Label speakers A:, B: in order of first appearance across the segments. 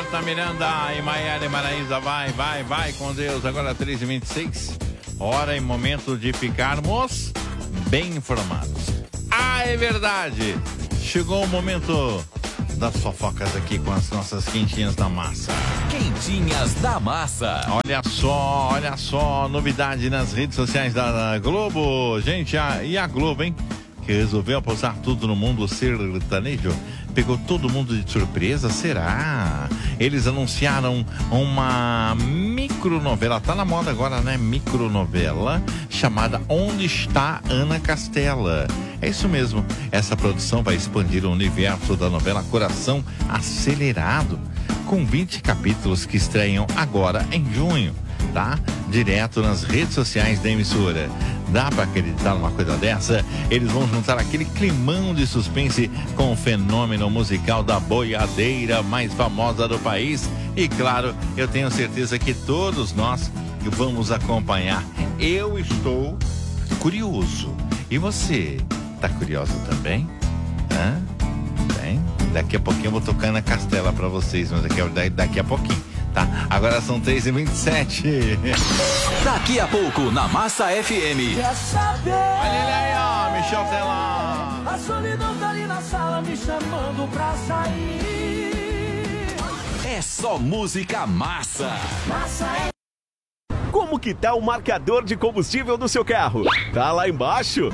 A: Marta Miranda e Maiara Maraíza. Vai com Deus. Agora 3h26. Hora e momento de ficarmos bem informados. É verdade. Chegou o momento das fofocas aqui com as nossas quentinhas da massa.
B: Quentinhas da massa.
A: Olha só, novidade nas redes sociais da Globo. Gente, e a Globo, hein? Que resolveu apostar tudo no mundo sertanejo. Pegou todo mundo de surpresa, será? Eles anunciaram uma micronovela, tá na moda agora, né? Micronovela, chamada Onde Está Ana Castela. É isso mesmo, essa produção vai expandir o universo da novela Coração Acelerado, com 20 capítulos que estreiam agora em junho, tá? Direto nas redes sociais da emissora. Dá pra acreditar numa coisa dessa? Eles vão juntar aquele climão de suspense com o fenômeno musical da boiadeira mais famosa do país. E claro, eu tenho certeza que todos nós vamos acompanhar. Eu estou curioso. E você? Tá curioso também? Bem, daqui a pouquinho eu vou tocar na Castela pra vocês, mas daqui a pouquinho. Tá, agora são 3h27.
B: Daqui a pouco, na Massa FM.
C: Quer saber?
A: Olha ele aí, ó, Michel Teló.
C: A solidão tá ali na sala me chamando pra sair.
B: É só música massa.
C: Massa é...
D: Como que tá o marcador de combustível do seu carro? Tá lá embaixo?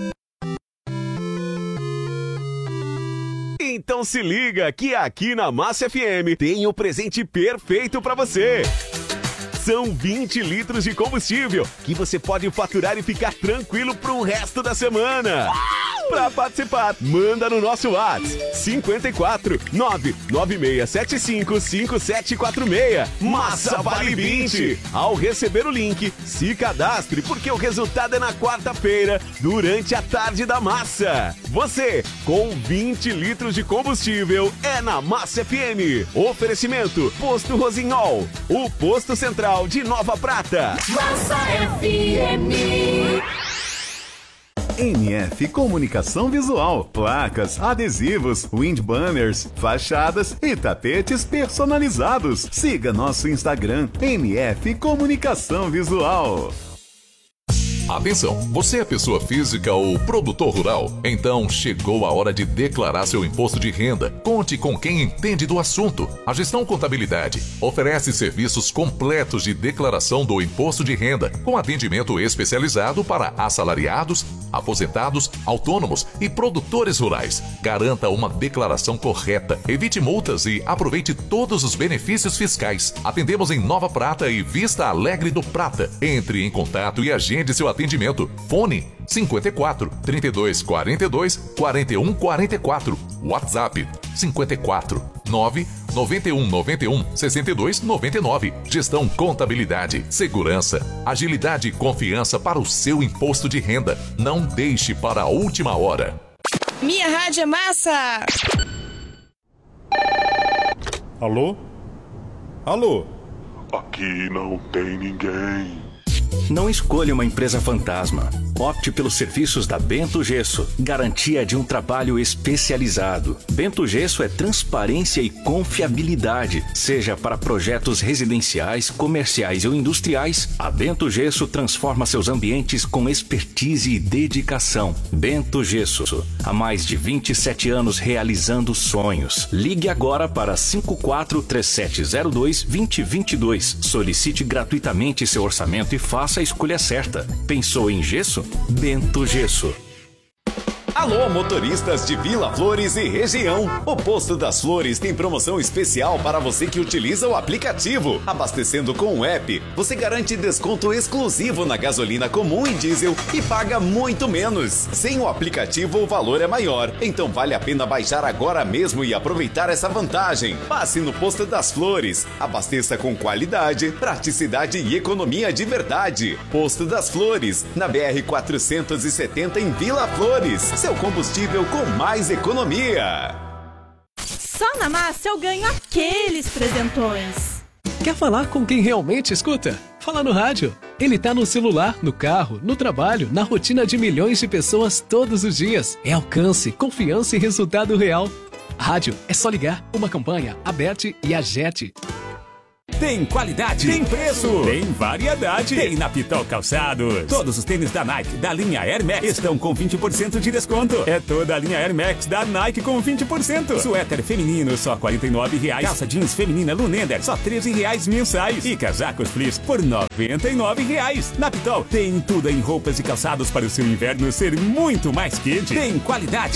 D: Então se liga que aqui na Massa FM tem o presente perfeito para você. São 20 litros de combustível que você pode faturar e ficar tranquilo pro resto da semana. Para participar, manda no nosso WhatsApp 54 99675 5746. Massa vale 20. Ao receber o link, se cadastre porque o resultado é na quarta-feira, durante a tarde da Massa. Você, com 20 litros de combustível, é na Massa FM. Oferecimento, Posto Rosinhol, o posto central de Nova Prata.
C: Massa FM.
E: NF Comunicação Visual, placas, adesivos, wind banners, fachadas e tapetes personalizados. Siga nosso Instagram, NF Comunicação Visual.
F: Atenção, você é pessoa física ou produtor rural? Então chegou a hora de declarar seu imposto de renda. Conte com quem entende do assunto. A Gestão Contabilidade oferece serviços completos de declaração do imposto de renda, com atendimento especializado para assalariados, aposentados, autônomos e produtores rurais. Garanta uma declaração correta, evite multas e aproveite todos os benefícios fiscais. Atendemos em Nova Prata e Vista Alegre do Prata. Entre em contato e agende seu atendimento. Fone 54 32 42 41 44. WhatsApp 54 9 91 91 62 99. Gestão Contabilidade, segurança, agilidade e confiança para o seu imposto de renda. Não deixe para a última hora.
G: Minha rádio é massa!
H: Alô? Alô?
I: Aqui não tem ninguém.
J: Não escolha uma empresa fantasma. Opte pelos serviços da Bento Gesso. Garantia de um trabalho especializado. Bento Gesso é transparência e confiabilidade. Seja para projetos residenciais, comerciais ou industriais, a Bento Gesso transforma seus ambientes com expertise e dedicação. Bento Gesso. Há mais de 27 anos realizando sonhos. Ligue agora para 543702-2022. Solicite gratuitamente seu orçamento e faça a escolha certa. Pensou em gesso? Bento Gesso.
K: Alô, motoristas de Vila Flores e região. O Posto das Flores tem promoção especial para você que utiliza o aplicativo. Abastecendo com o app, você garante desconto exclusivo na gasolina comum e diesel e paga muito menos. Sem o aplicativo, o valor é maior. Então vale a pena baixar agora mesmo e aproveitar essa vantagem. Passe no Posto das Flores. Abasteça com qualidade, praticidade e economia de verdade. Posto das Flores, na BR-470 em Vila Flores. Seu combustível com mais economia.
G: Só na Massa eu ganho aqueles presentões.
L: Quer falar com quem realmente escuta? Fala no rádio. Ele tá no celular, no carro, no trabalho, na rotina de milhões de pessoas todos os dias. É alcance, confiança e resultado real. Rádio é só ligar, uma campanha, Aberte e Agete.
M: Tem qualidade, tem preço, tem variedade. Tem na Pitol Calçados. Todos os tênis da Nike da linha Air Max estão com 20% de desconto. É toda a linha Air Max da Nike com 20%. Suéter feminino só R$ 49,00. Calça jeans feminina Lunender só R$ 13,00 mensais. E casacos fleece por R$ 99,00. Na Pitol tem tudo em roupas e calçados para o seu inverno ser muito mais quente. Tem qualidade,